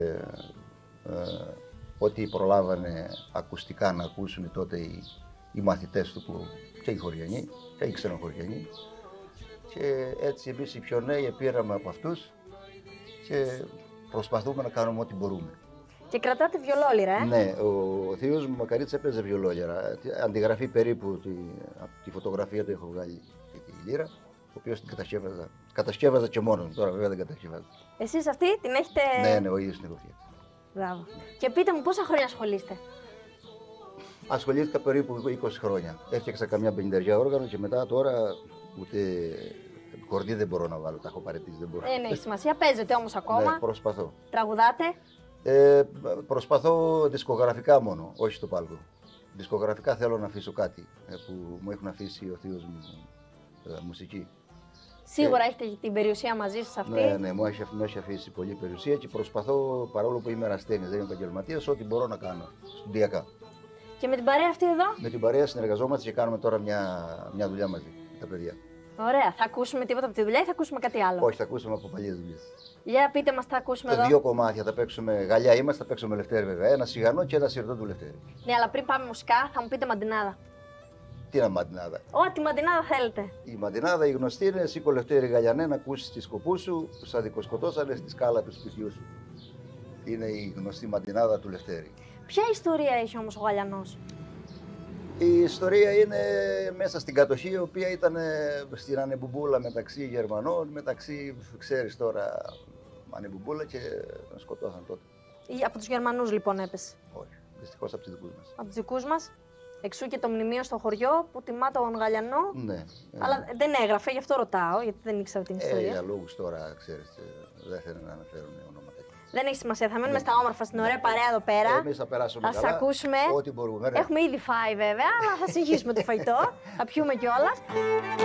Ό,τι προλάβανε ακουστικά να ακούσουν τότε οι μαθητές του, και οι χωριανοί και οι ξενοχωριανοί. Και έτσι εμείς οι πιο νέοι πήραμε από αυτούς και προσπαθούμε να κάνουμε ό,τι μπορούμε. Και κρατάτε βιολόλυρα, Ναι, ο θείος μου Μακαρίτης έπαιζε βιολόλυρα. Αντιγραφή περίπου από τη φωτογραφία του έχω βγάλει και τη λύρα, ο οποίος την κατασκεύαζα και μόνος μου, τώρα βέβαια δεν κατασκευάζω. Εσείς αυτή την έχετε... Ναι, ο ίδιος την έχω φτιάξει. Μπράβο. Και πείτε μου πόσα χρόνια ασχολείστε. Ασχολήθηκα περίπου 20 χρόνια. Έφτιαξα καμιά 50 όργανο και μετά τώρα ούτε κορδί δεν μπορώ να βάλω, τα έχω παραιτήσει, δεν μπορώ. Δεν έχει σημασία, παίζετε όμως ακόμα. Ναι, προσπαθώ. Τραγουδάτε. Προσπαθώ δισκογραφικά μόνο, όχι στο πάλκο. Δισκογραφικά θέλω να αφήσω κάτι που μου έχουν αφήσει ο θείος μου μουσική. Σίγουρα έχετε την περιουσία μαζί σας αυτή. Ναι, μου έχει αφήσει πολλή περιουσία και προσπαθώ, παρόλο που είμαι ερασιτέχνης, δεν είμαι επαγγελματίας, ό,τι μπορώ να κάνω στοντιακά. Και με την παρέα αυτή εδώ. Με την παρέα συνεργαζόμαστε και κάνουμε τώρα μια δουλειά μαζί με τα παιδιά. Ωραία. Θα ακούσουμε τίποτα από τη δουλειά ή θα ακούσουμε κάτι άλλο? Όχι, θα ακούσουμε από παλιές δουλειές. Για πείτε μας, θα ακούσουμε εδώ. Δύο κομμάτια θα παίξουμε. Γαλλιά είμαστε, θα παίξουμε Λευτέρη βέβαια. Ένα σιγανό και ένα σιρτό του Λευτέρη. Ναι, αλλά πριν πάμε μουσικά, θα μου πείτε μαντινάδα. Τι είναι μαντινάδα? Ό,τι μαντινάδα θέλετε. Η μαντινάδα η γνωστή είναι σήκω Λευτέρη Γαλιανέ να ακούσει τη σκοπού σου, που σα δικοσκοτώσανε στη σκάλα του σπιτιού σου. Είναι η γνωστή μαντινάδα του Λευτέρη. Ποια ιστορία έχει όμως ο Γαλιανός? Η ιστορία είναι μέσα στην κατοχή, η οποία ήταν στην Ανεμπουμπούλα μεταξύ Γερμανών, μεταξύ, ξέρεις τώρα, Ανεμπουμπούλα και σκοτώσαν τότε. Από τους Γερμανούς λοιπόν έπεσε. Όχι, δυστυχώς από τους δικούς μας. Από τους δικούς μας. Εξού και το μνημείο στο χωριό που τιμά τον Γαλιανό. Ναι. Αλλά δεν έγραφε, γι' αυτό ρωτάω, γιατί δεν ήξερα την ιστορία. Για λόγους τώρα, ξέρεις, δεν θέλουν να αναφέρουν ονόματα. Δεν έχει σημασία, θα μείνουμε στα όμορφα, στην ωραία παρέα εδώ πέρα. Εμείς θα περάσουμε θα καλά, σας ακούσουμε. ό,τι μπορούμε. Έχουμε ήδη φάει βέβαια, αλλά θα συνεχίσουμε το φαγητό. Θα πιούμε κιόλας.